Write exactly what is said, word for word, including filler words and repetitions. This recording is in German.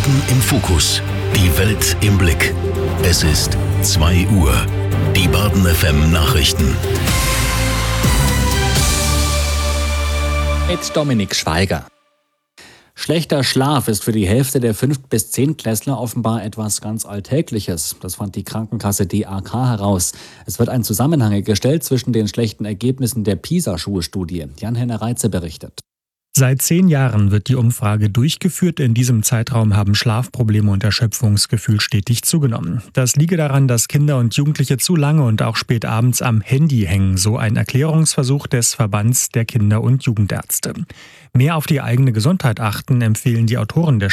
Baden im Fokus. Die Welt im Blick. Es ist zwei Uhr. Die Baden F M Nachrichten. Mit Dominik Schweiger. Schlechter Schlaf ist für die Hälfte der fünf- bis Zehnklässler offenbar etwas ganz Alltägliches. Das fand die Krankenkasse D A K heraus. Es wird ein Zusammenhang hergestellt zwischen den schlechten Ergebnissen der PISA-Schulstudie. Jan-Henner Reitze berichtet. Seit zehn Jahren wird die Umfrage durchgeführt. In diesem Zeitraum haben Schlafprobleme und Erschöpfungsgefühl stetig zugenommen. Das liege daran, dass Kinder und Jugendliche zu lange und auch spät abends am Handy hängen, so ein Erklärungsversuch des Verbands der Kinder- und Jugendärzte. Mehr auf die eigene Gesundheit achten empfehlen die Autoren der